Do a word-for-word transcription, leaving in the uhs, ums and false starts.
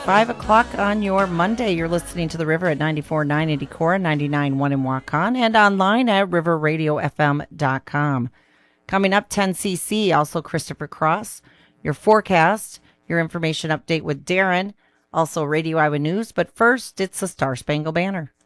five o'clock on your Monday. You're listening to The River at ninety-four point nine in Decorah, ninety-nine point one in Waukon, and online at river radio f m dot com. Coming up, ten C C, also Christopher Cross, your forecast, your information update with Darren, also Radio Iowa News. But first, it's the Star Spangled Banner.